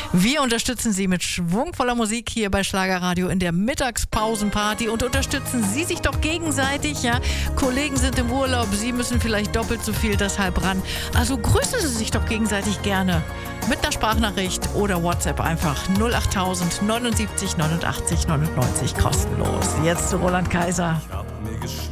Wir unterstützen Sie mit schwungvoller Musik hier bei Schlagerradio in der Mittagspausenparty und unterstützen Sie sich doch gegenseitig, ja? Kollegen sind im Urlaub, Sie müssen vielleicht doppelt so viel deshalb ran. Also grüßen Sie sich doch gegenseitig gerne mit einer Sprachnachricht oder WhatsApp einfach 08000 79 89 99 kostenlos. Jetzt zu Roland Kaiser.